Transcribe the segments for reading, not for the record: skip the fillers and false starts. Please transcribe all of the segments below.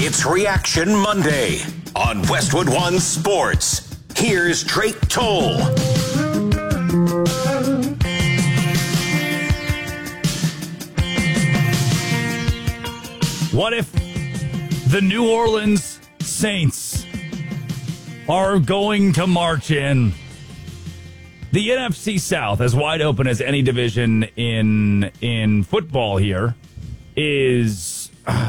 It's Reaction Monday on Westwood One Sports. Here's Drake Toll. What if the New Orleans Saints are going to march in? The NFC South, as wide open as any division in football here, is,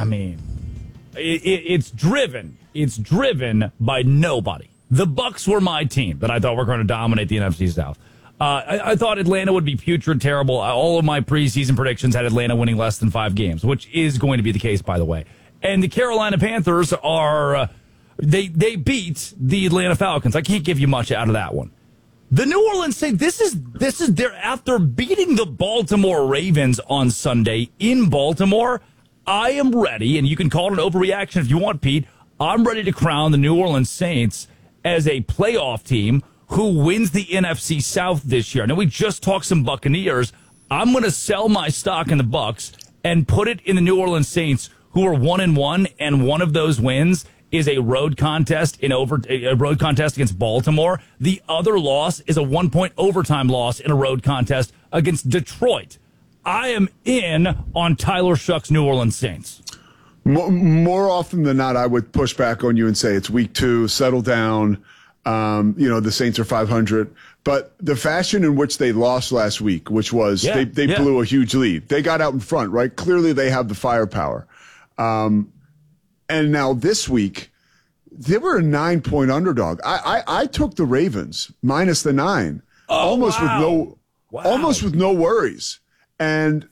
it's driven. It's driven by nobody. The Bucs were my team that I thought were going to dominate the NFC South. I thought Atlanta would be putrid, terrible. All of my preseason predictions had Atlanta winning less than 5 games, which is going to be the case, by the way. And the Carolina Panthers are, they beat the Atlanta Falcons. I can't give you much out of that one. The New Orleans Saints, this is their, after beating the Baltimore Ravens on Sunday in Baltimore, I am ready, and you can call it an overreaction if you want, Pete. I'm ready to crown the New Orleans Saints as a playoff team who wins the NFC South this year. Now, we just talked some Buccaneers. I'm going to sell my stock in the Bucs and put it in the New Orleans Saints, who are 1-1, and one of those wins is a road contest a road contest against Baltimore. The other loss is a 1-point overtime loss in a road contest against Detroit. I am in on Tyler Shuck's New Orleans Saints. More often than not, I would push back on you and say it's week 2, settle down. The Saints are 500. But the fashion in which they lost last week, which was they blew a huge lead. They got out in front, right? Clearly they have the firepower. And now this week, they were a 9-point underdog. I took the Ravens minus the 9, almost with no worries. And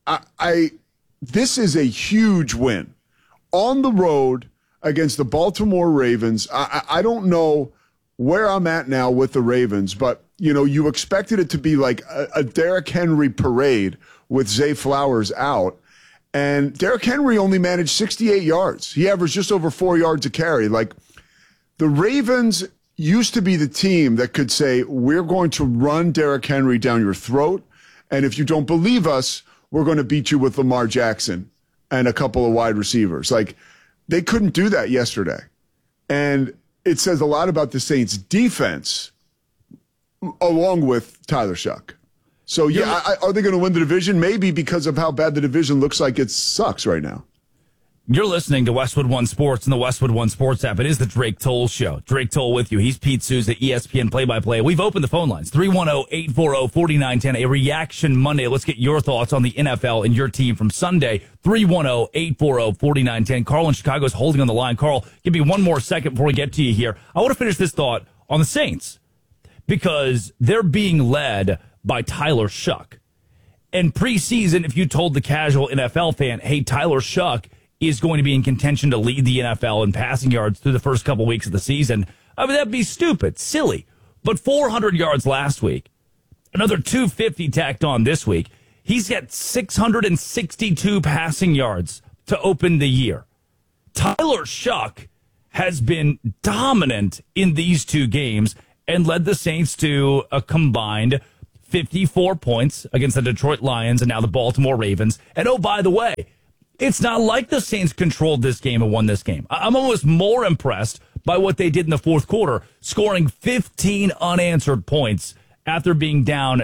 this is a huge win on the road against the Baltimore Ravens. I don't know where I'm at now with the Ravens, but you expected it to be like a Derrick Henry parade with Zay Flowers out. And Derrick Henry only managed 68 yards. He averaged just over 4 yards a carry. Like, the Ravens used to be the team that could say, we're going to run Derrick Henry down your throat, and if you don't believe us, we're going to beat you with Lamar Jackson and a couple of wide receivers. Like, they couldn't do that yesterday. And it says a lot about the Saints' defense, along with Tyler Shuck. So, are they going to win the division? Maybe, because of how bad the division looks like it sucks right now. You're listening to Westwood One Sports and the Westwood One Sports app. It is the Drake Toll Show. Drake Toll with you. He's Pete Souza, ESPN play-by-play. We've opened the phone lines, 310-840-4910, a Reaction Monday. Let's get your thoughts on the NFL and your team from Sunday, 310-840-4910. Carl in Chicago is holding on the line. Carl, give me one more second before we get to you here. I want to finish this thought on the Saints, because they're being led by Tyler Shuck. And preseason, if you told the casual NFL fan, hey, Tyler Shuck is going to be in contention to lead the NFL in passing yards through the first couple weeks of the season, that'd be stupid, silly. But 400 yards last week, another 250 tacked on this week. He's got 662 passing yards to open the year. Tyler Shuck has been dominant in these 2 games and led the Saints to a combined 54 points against the Detroit Lions and now the Baltimore Ravens. And oh, by the way, it's not like the Saints controlled this game and won this game. I'm almost more impressed by what they did in the fourth quarter, scoring 15 unanswered points after being down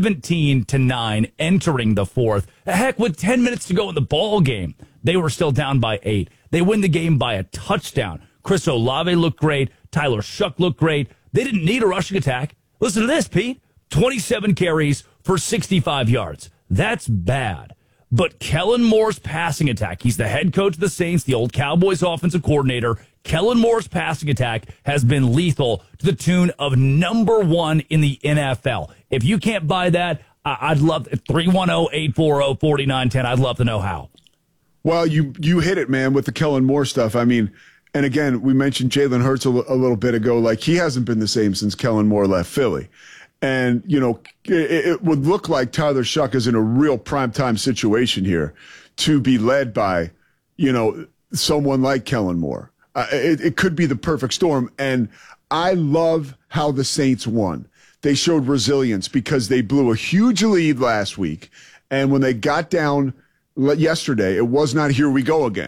17-9 entering the fourth. Heck, with 10 minutes to go in the ball game, they were still down by 8. They win the game by a touchdown. Chris Olave looked great. Tyler Shuck looked great. They didn't need a rushing attack. Listen to this, Pete. 27 carries for 65 yards. That's bad. But Kellen Moore's passing attack, he's the head coach of the Saints, the old Cowboys offensive coordinator. Kellen Moore's passing attack has been lethal to the tune of number 1 in the NFL. If you can't buy that, I'd love 310-840-4910. I'd love to know how. Well, you hit it, man, with the Kellen Moore stuff. I mean, and again, we mentioned Jalen Hurts a little bit ago. Like, he hasn't been the same since Kellen Moore left Philly. And, it would look like Tyler Shuck is in a real primetime situation here to be led by, someone like Kellen Moore. It could be the perfect storm. And I love how the Saints won. They showed resilience because they blew a huge lead last week. And when they got down yesterday, it was not here we go again.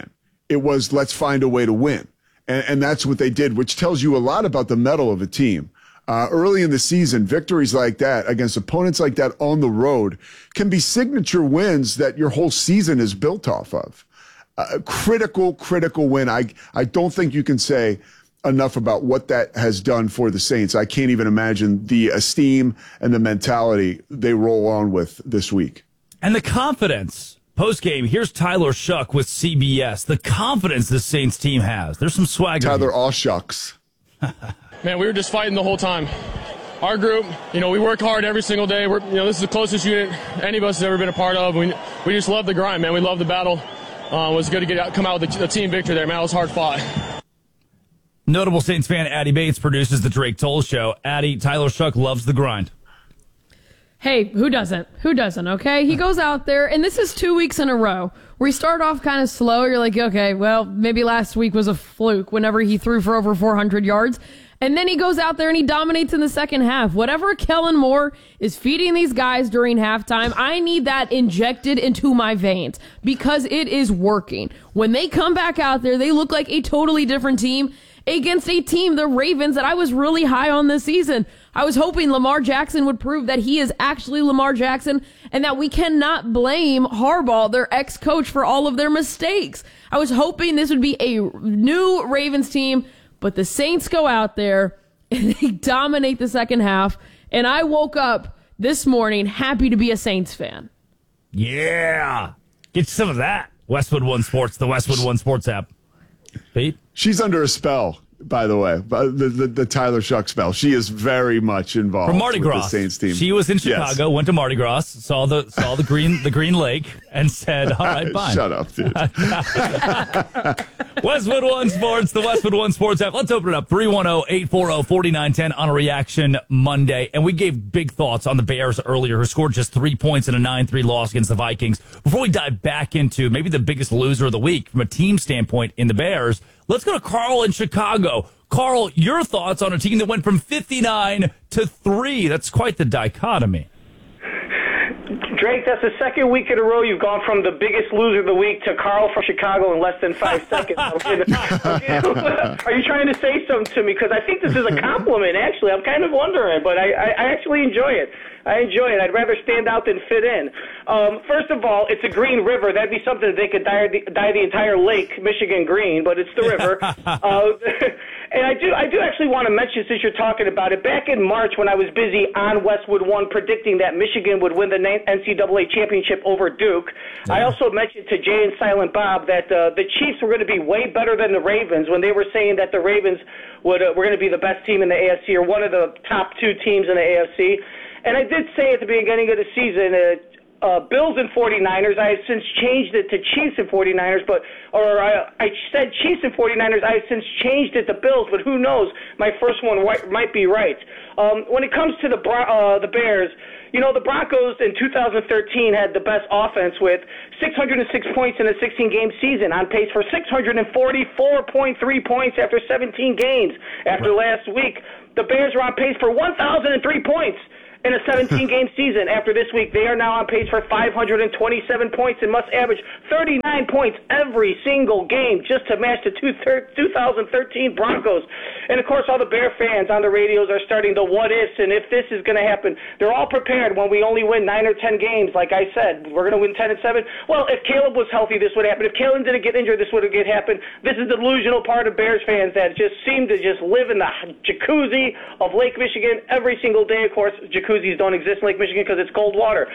It was, let's find a way to win. And that's what they did, which tells you a lot about the mettle of a team. Early in the season, victories like that against opponents like that on the road can be signature wins that your whole season is built off of. Critical win. I don't think you can say enough about what that has done for the Saints. I can't even imagine the esteem and the mentality they roll on with this week. And the confidence. Post-game, here's Tyler Shuck with CBS. The confidence the Saints team has. There's some swagger. Tyler All Shucks. Man, we were just fighting the whole time. Our group, we work hard every single day. This is the closest unit any of us has ever been a part of. We just love the grind, man. We love the battle. It was good to come out with a team victory there, man. It was hard fought. Notable Saints fan Addy Bates produces the Drake Toll Show. Addy, Tyler Shuck loves the grind. Hey, who doesn't? Who doesn't, okay? He goes out there, and this is 2 weeks in a row where he started off kind of slow. You're like, okay, well, maybe last week was a fluke whenever he threw for over 400 yards. And then he goes out there and he dominates in the second half. Whatever Kellen Moore is feeding these guys during halftime, I need that injected into my veins because it is working. When they come back out there, they look like a totally different team against a team, the Ravens, that I was really high on this season. I was hoping Lamar Jackson would prove that he is actually Lamar Jackson and that we cannot blame Harbaugh, their ex-coach, for all of their mistakes. I was hoping this would be a new Ravens team, but the Saints go out there and they dominate the second half, and I woke up this morning happy to be a Saints fan. Yeah. Get some of that. Westwood One Sports, the Westwood One Sports app. Pete? She's under a spell, by the way, the Tyler Shuck spell. She is very much involved from Mardi Gras. With the Saints team. She was in Chicago, went to Mardi Gras, saw the green lake, and said, "All right, fine." Shut up, dude. Westwood One Sports, the Westwood One Sports app. Let's open it up. 310-840-4910 on a Reaction Monday. And we gave big thoughts on the Bears earlier, who scored just 3 points in a 9-3 loss against the Vikings. Before we dive back into maybe the biggest loser of the week from a team standpoint in the Bears, let's go to Carl in Chicago. Carl, your thoughts on a team that went from 59 to 3. That's quite the dichotomy. Drake, that's the second week in a row you've gone from the biggest loser of the week to Carl from Chicago in less than 5 seconds. Are you trying to say something to me? Because I think this is a compliment, actually. I'm kind of wondering, but I actually enjoy it. I enjoy it. I'd rather stand out than fit in. First of all, it's a green river. That'd be something that they could dye the entire lake, Michigan, green, but it's the river. And I do actually want to mention, since you're talking about it, back in March when I was busy on Westwood One predicting that Michigan would win the NCAA championship over Duke, I also mentioned to Jay and Silent Bob that the Chiefs were going to be way better than the Ravens when they were saying that the Ravens were going to be the best team in the AFC or one of the top 2 teams in the AFC. And I did say at the beginning of the season, Bills and 49ers. I have since changed it to Chiefs and 49ers, I said Chiefs and 49ers. I have since changed it to Bills, but who knows? My first one might be right. When it comes to the Bears, the Broncos in 2013 had the best offense with 606 points in a 16-game season, on pace for 644.3 points after 17 games. After last week, the Bears were on pace for 1,003 points in a 17-game season. After this week, they are now on pace for 527 points and must average 39 points every single game just to match the 2013 Broncos. And, of course, all the Bear fans on the radios are starting the what-ifs and if this is going to happen. They're all prepared when we only win 9 or 10 games. Like I said, we're going to win 10 and 7. Well, if Caleb was healthy, this would happen. If Caleb didn't get injured, this would have happened. This is the delusional part of Bears fans that just seem to just live in the jacuzzi of Lake Michigan every single day. Of course, jacuzzis don't exist in Lake Michigan because it's cold water.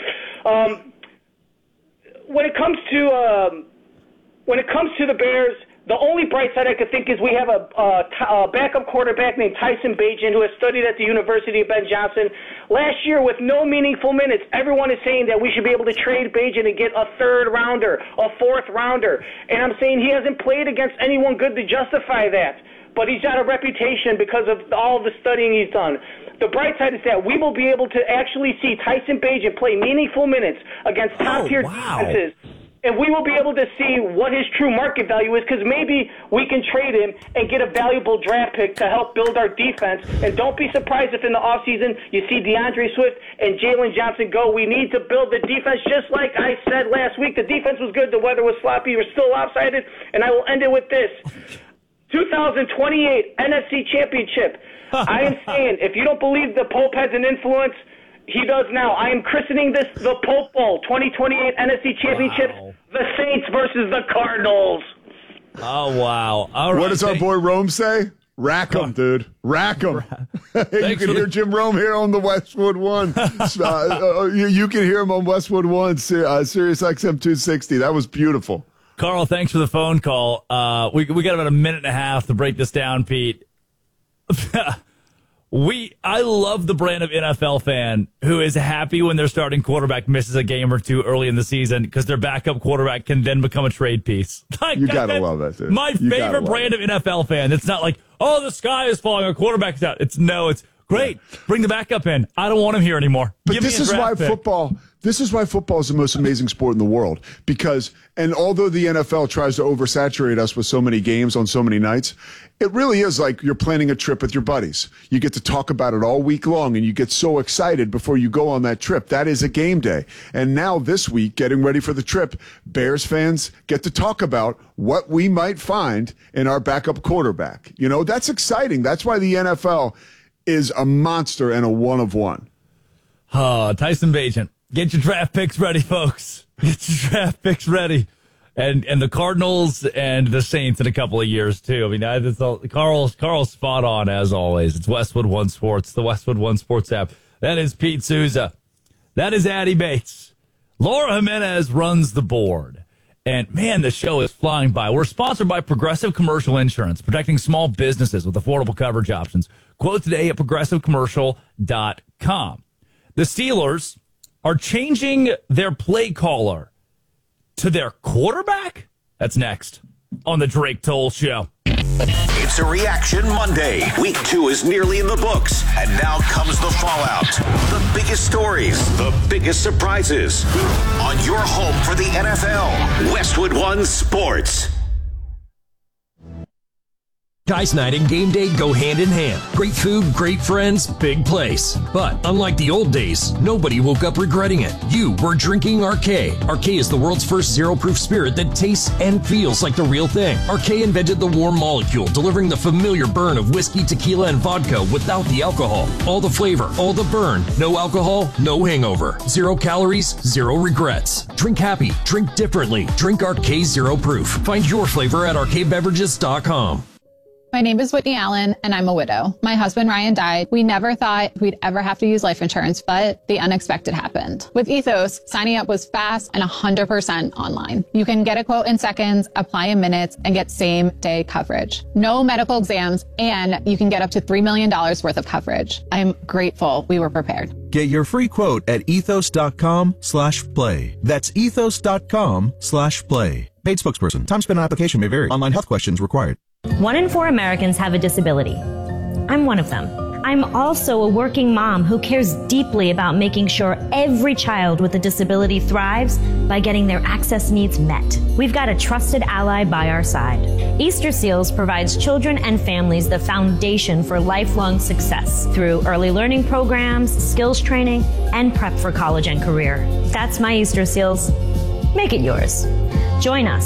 When it comes to the Bears, the only bright side I could think is we have a backup quarterback named Tyson Bagent who has studied at the University of Ben Johnson. Last year, with no meaningful minutes, everyone is saying that we should be able to trade Bagent and get a third-rounder, a fourth-rounder. And I'm saying he hasn't played against anyone good to justify that. But he's got a reputation because of all the studying he's done. The bright side is that we will be able to actually see Tyson Bagent play meaningful minutes against top-tier defenses and we will be able to see what his true market value is, because maybe we can trade him and get a valuable draft pick to help build our defense. And don't be surprised if in the offseason you see DeAndre Swift and Jalen Johnson go. We need to build the defense, just like I said last week. The defense was good. The weather was sloppy. We're still lopsided. And I will end it with this. 2028 NFC Championship. I am saying, if you don't believe the Pope has an influence, he does now. I am christening this the Pope Bowl, 2028 NFC Championships, the Saints versus the Cardinals. Oh, wow. All right. What does our boy Rome say? Rack 'em, dude. Rack 'em. You can hear Jim Rome here on the Westwood One. You can hear him on Westwood One, Sirius XM 260. That was beautiful. Carl, thanks for the phone call. We got about a minute and a half to break this down, Pete. I love the brand of NFL fan who is happy when their starting quarterback misses a game or two early in the season because their backup quarterback can then become a trade piece. You gotta love it, dude. My favorite brand of NFL fan. It's not like, oh, the sky is falling, our quarterback's out. It's great. Bring the backup in. I don't want him here anymore. But this is why football is the most amazing sport in the world. Because, and although the NFL tries to oversaturate us with so many games on so many nights, it really is like you're planning a trip with your buddies. You get to talk about it all week long, and you get so excited before you go on that trip. That is a game day. And now this week, getting ready for the trip, Bears fans get to talk about what we might find in our backup quarterback. You know, that's exciting. That's why the NFL is a monster and a one of one. Tyson Bagent. Get your draft picks ready, folks. Get your draft picks ready. And the Cardinals and the Saints in a couple of years, too. I mean, Carl's spot on, as always. It's Westwood One Sports, the Westwood One Sports app. That is Pete Souza. That is Addie Bates. Laura Jimenez runs the board. And, man, the show is flying by. We're sponsored by Progressive Commercial Insurance, protecting small businesses with affordable coverage options. Quote today at progressivecommercial.com. The Steelers are changing their play caller to their quarterback? That's next on the Drake Toll Show. It's a Reaction Monday. Week 2 is nearly in the books, and now comes the fallout. The biggest stories, the biggest surprises. On your home for the NFL, Westwood One Sports. Guys night and game day go hand in hand. Great food, great friends, big place. But unlike the old days, nobody woke up regretting it. You were drinking Arcade. Arcade is the world's first zero-proof spirit that tastes and feels like the real thing. Arcade invented the warm molecule, delivering the familiar burn of whiskey, tequila, and vodka without the alcohol. All the flavor, all the burn. No alcohol, no hangover. 0 calories, 0 regrets. Drink happy, drink differently. Drink Arcade Zero Proof. Find your flavor at arcadebeverages.com. My name is Whitney Allen, and I'm a widow. My husband, Ryan, died. We never thought we'd ever have to use life insurance, but the unexpected happened. With Ethos, signing up was fast and 100% online. You can get a quote in seconds, apply in minutes, and get same-day coverage. No medical exams, and you can get up to $3 million worth of coverage. I'm grateful we were prepared. Get your free quote at ethos.com/play. That's ethos.com/play. Paid spokesperson. Time spent on application may vary. Online health questions required. 1 in 4 Americans have a disability. I'm one of them. I'm also a working mom who cares deeply about making sure every child with a disability thrives by getting their access needs met. We've got a trusted ally by our side. Easter Seals provides children and families the foundation for lifelong success through early learning programs, skills training, and prep for college and career. That's my Easter Seals. Make it yours. Join us